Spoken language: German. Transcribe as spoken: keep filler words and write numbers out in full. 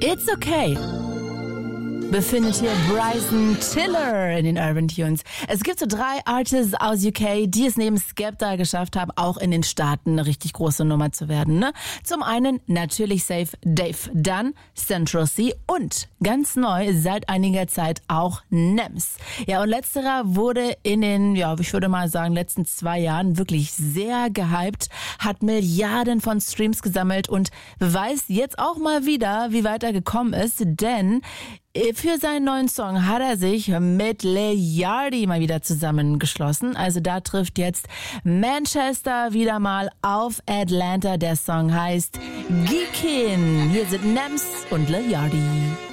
It's okay. Befindet hier Bryson Tiller in den Urban Tunes. Es gibt so drei Artists aus U K, die es neben Skepta geschafft haben, auch in den Staaten eine richtig große Nummer zu werden. Ne? Zum einen natürlich Safe Dave, dann Central C und ganz neu seit einiger Zeit auch Nems. Ja, und letzterer wurde in den, ja, ich würde mal sagen, letzten zwei Jahren wirklich sehr gehypt, hat Milliarden von Streams gesammelt und beweist jetzt auch mal wieder, wie weit er gekommen ist, denn für seinen neuen Song hat er sich mit Lil Yachty mal wieder zusammengeschlossen. Also da trifft jetzt Manchester wieder mal auf Atlanta. Der Song heißt Geekin. Hier sind Nems und Lil Yachty.